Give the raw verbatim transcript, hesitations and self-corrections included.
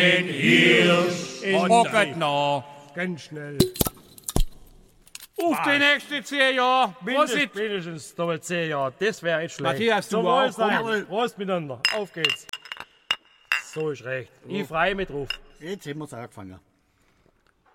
In Hirsch In Pocket noch. Ganz schnell. Auf die nächsten zehn Jahre. Mindest, mindestens doppelt zehn Jahre. Das wäre nicht schlecht. Matthias, du so wohl auch. sein. Prost miteinander. Auf geht's. So ist recht. Ich frei mit drauf. Jetzt haben wir es angefangen.